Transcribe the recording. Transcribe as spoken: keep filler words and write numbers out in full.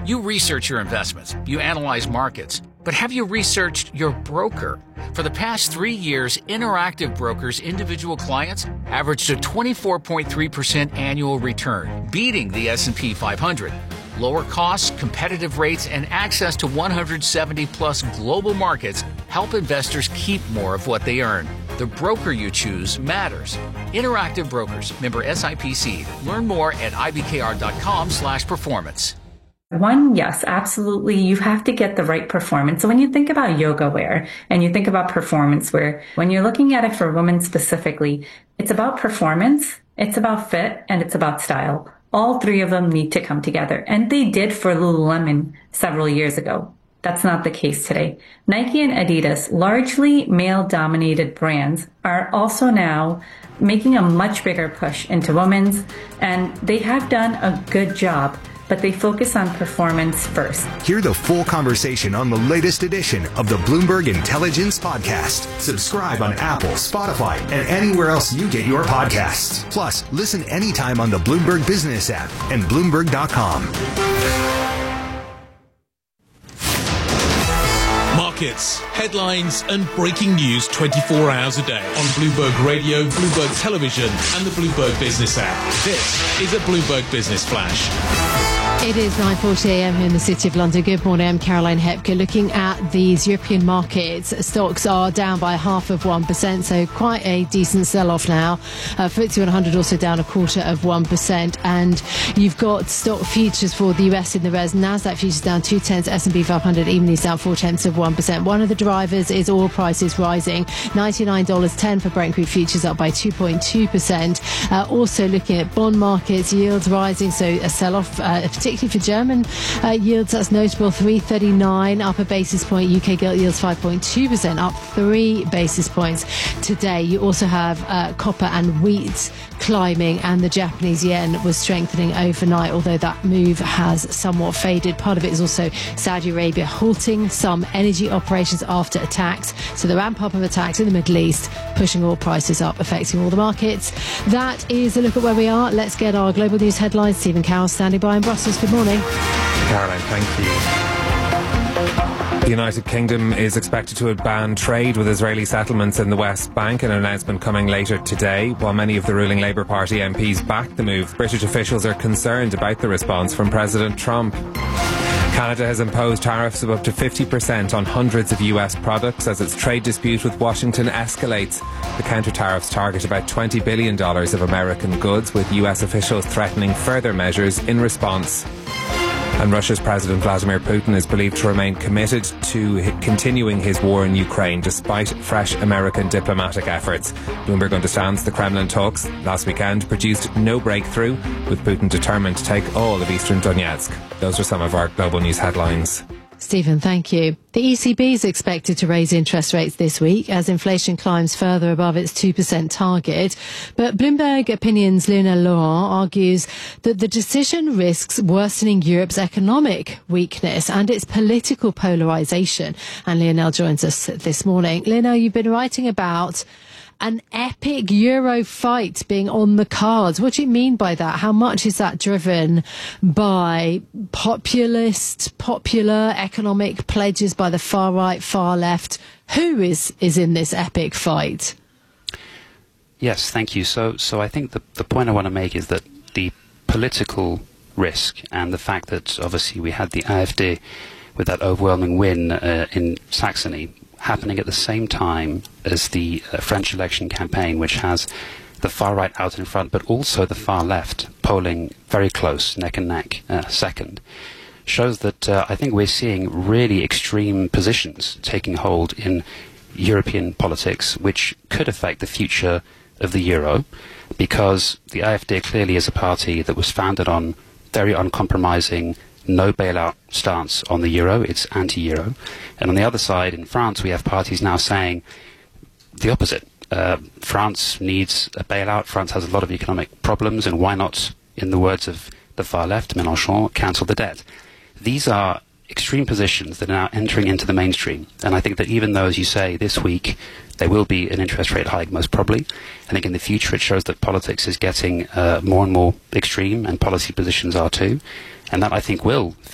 You research your investments, you analyze markets, but have you researched your broker? For the past three years, Interactive Brokers' individual clients averaged a twenty-four point three percent annual return, beating the S and P five hundred. Lower costs, competitive rates, and access to one hundred seventy plus global markets help investors keep more of what they earn. The broker you choose matters. Interactive Brokers, member S I P C. Learn more at ibkr.com slash performance. One, yes, absolutely. You have to get the right performance. So when you think about yoga wear and you think about performance wear, when you're looking at it for women specifically, it's about performance, it's about fit, and it's about style. All three of them need to come together. And they did for Lululemon several years ago. That's not the case today. Nike and Adidas, largely male-dominated brands, are also now making a much bigger push into women's, and they have done a good job, but they focus on performance first. Hear the full conversation on the latest edition of the Bloomberg Intelligence Podcast. Subscribe on Apple, Spotify, and anywhere else you get your podcasts. Plus, listen anytime on the Bloomberg Business app and Bloomberg dot com. Markets, headlines, and breaking news twenty-four hours a day on Bloomberg Radio, Bloomberg Television, and the Bloomberg Business app. This is a Bloomberg Business Flash. It is nine forty a m here in the City of London. Good morning, I'm Caroline Hepker. Looking at these European markets, stocks are down by half of one percent, so quite a decent sell-off now. Uh, F T S E one hundred also down a quarter of one percent, and you've got stock futures for the U S in the res. Nasdaq futures down two tenths, S and P five hundred evenly down four tenths of one percent. One of the drivers is oil prices rising, ninety-nine dollars ten for Brent crude futures, up by two point two percent. Uh, also looking at bond markets, yields rising, so a sell-off, uh, particularly for German uh, yields, that's notable. Three thirty-nine, up a basis point. U K gilt yields five point two percent, up three basis points today. You also have uh, copper and wheat climbing, and the Japanese yen was strengthening overnight, although that move has somewhat faded. Part of it is also Saudi Arabia halting some energy operations after attacks, so the ramp up of attacks in the Middle East pushing oil prices up, affecting all the markets. That is a look at where we are. Let's get our global news headlines. Stephen Cowell standing by in Brussels. Good morning. Caroline, thank you. The United Kingdom is expected to ban trade with Israeli settlements in the West Bank, an announcement coming later today. While many of the ruling Labour Party M Ps back the move, British officials are concerned about the response from President Trump. Canada has imposed tariffs of up to fifty percent on hundreds of U S products as its trade dispute with Washington escalates. The counter-tariffs target about twenty billion dollars of American goods, with U S officials threatening further measures in response. And Russia's President Vladimir Putin is believed to remain committed to continuing his war in Ukraine despite fresh American diplomatic efforts. Bloomberg understands the Kremlin talks last weekend produced no breakthrough, with Putin determined to take all of eastern Donetsk. Those are some of our global news headlines. Stephen, thank you. The E C B is expected to raise interest rates this week as inflation climbs further above its two percent target. But Bloomberg Opinion's Lionel Laurent argues that the decision risks worsening Europe's economic weakness and its political polarisation. And Lionel joins us this morning. Lionel, you've been writing about an epic Euro fight being on the cards. What do you mean by that? How much is that driven by populist, popular economic pledges by the far right, far left? Who is, is in this epic fight? Yes, thank you. So, so I think the, the point I want to make is that the political risk and the fact that obviously we had the AfD with that overwhelming win uh, in Saxony happening at the same time as the uh, French election campaign, which has the far right out in front, but also the far left polling very close, neck and neck, uh, second, shows that uh, I think we're seeing really extreme positions taking hold in European politics, which could affect the future of the euro, because the AfD clearly is a party that was founded on very uncompromising no bailout stance on the euro. It's anti-euro. And on the other side, in France, we have parties now saying the opposite. Uh, France needs a bailout. France has a lot of economic problems, and why not, in the words of the far left, Mélenchon, cancel the debt? These are extreme positions that are now entering into the mainstream. And I think that even though, as you say, this week there will be an interest rate hike, most probably, I think in the future it shows that politics is getting uh, more and more extreme, and policy positions are too. And that, I think, will